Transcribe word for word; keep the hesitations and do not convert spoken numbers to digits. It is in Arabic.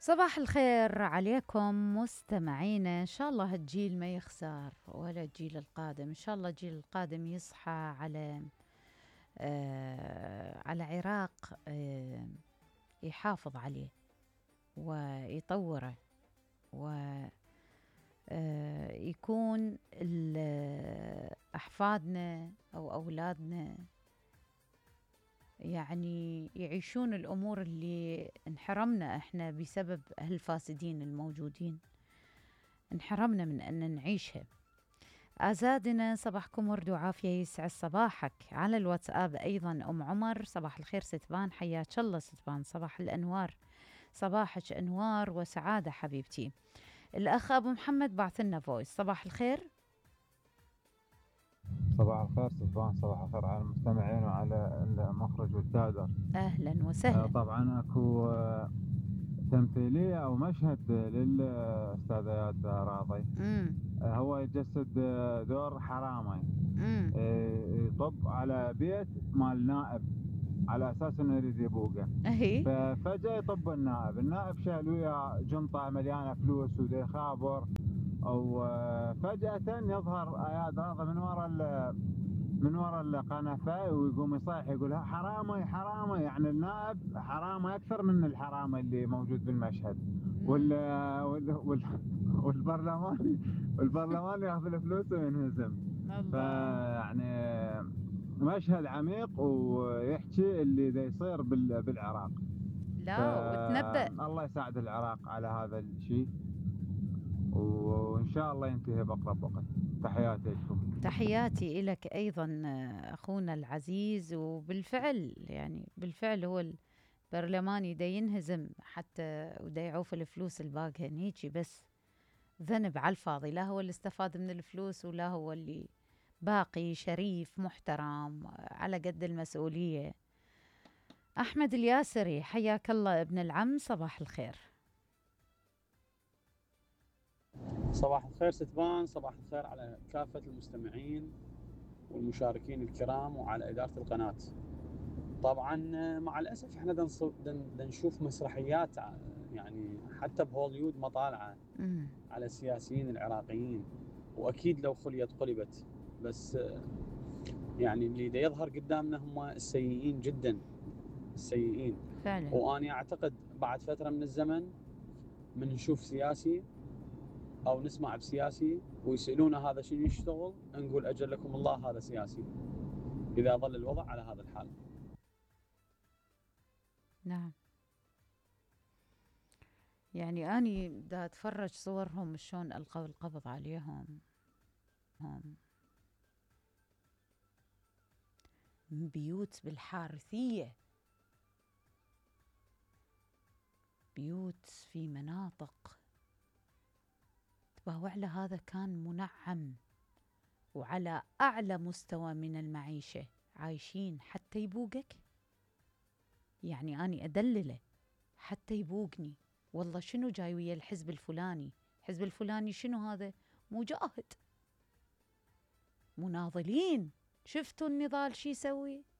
صباح الخير عليكم مستمعينا. إن شاء الله الجيل ما يخسر ولا الجيل القادم. إن شاء الله الجيل القادم يصحى على آه على عراق آه يحافظ عليه ويطوره ويكون أحفادنا أو أولادنا يعني يعيشون الأمور اللي انحرمنا إحنا بسبب هالفاسدين الموجودين، انحرمنا من أن نعيشها. أزادنا صباحكم ورد وعافية، يسعد صباحك. على الواتساب أيضا أم عمر، صباح الخير ستبان، حياك الله ستبان، صباح الأنوار، صباحك أنوار وسعادة حبيبتي. الأخ أبو محمد بعث لنا فويس. صباح الخير. صباح الخير ستبان، صباح الخير على المستمعين وعلى المخرج والكادر. أهلا آه، وسهلا. طبعا اكو آه، تمثيلية او مشهد للأستاذة ياد راضي. امم آه، هو يجسد آه، دور حرامي، امم آه، يطب على بيت مال نائب على اساس انه يريد يبوقه. أهي. ففجأة يطب النائب، النائب شال وياه جنطة مليانة فلوس ودي خابر، او آه، فجأة يظهر اياد راضي من ورا من ورا القنفة ويقوم يصيح يقول حرامي حرامي، يعني النائب حرامي أكثر من الحرامي اللي موجود بالمشهد. وال وال وال والبرلمان والبرلمان ياخذ الفلوس وينهزم. الله. فيعني مشهد عميق ويحكي اللي دا يصير بال- بالعراق. لا، وتنبأ. فالله يساعد العراق على هذا الشيء، وإن شاء الله ينتهي بأقرب وقت. تحياتي لكم. تحياتي لك أيضا أخونا العزيز. وبالفعل يعني بالفعل هو البرلماني دا ينهزم حتى ودا يعوف الفلوس الباقية هيجي، بس ذنب على الفاضي. لا هو اللي استفاد من الفلوس ولا هو اللي باقي شريف محترم على قد المسؤولية. أحمد الياسري حياك الله ابن العم، صباح الخير. صباح الخير ستبان، صباح الخير على كافة المستمعين والمشاركين الكرام وعلى إدارة القناة. طبعا مع الأسف احنا دن نشوف مسرحيات، يعني حتى بهوليود مطالعة مم. على السياسيين العراقيين، وأكيد لو خليت قلبت، بس يعني اللي دا يظهر قدامنا هم السيئين جدا، السيئين فعلا. وأنا أعتقد بعد فترة من الزمن من نشوف سياسي أو نسمع بسياسي ويسألونا هذا شنو يشتغل، نقول أجل لكم الله هذا سياسي، إذا ظل الوضع على هذا الحال. نعم، يعني أني دا أتفرج صورهم شلون ألقوا القبض عليهم، هم من بيوت بالحارثية، بيوت في مناطق تباوع له. هذا كان منعم وعلى أعلى مستوى من المعيشة عايشين حتى يبوقك. يعني أني أدلله حتى يبوقني، والله شنو جاي ويا الحزب الفلاني، الحزب الفلاني شنو هذا؟ مجاهد، مناضلين. شفتوا النضال شي يسوي؟